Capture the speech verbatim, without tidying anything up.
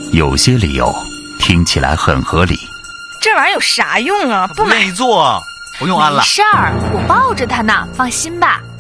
有些理由听起来很合理。 这玩意儿有啥用啊？不买。 愿意做，不用安了。 没事儿，我抱着它呢，放心吧。